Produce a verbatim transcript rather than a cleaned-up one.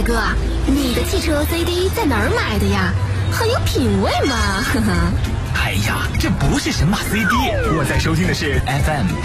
帅哥，你的汽车 C D 在哪儿买的呀？很有品味嘛，呵呵。 哎呀，这不是神马 C D， 我在收听的是 F M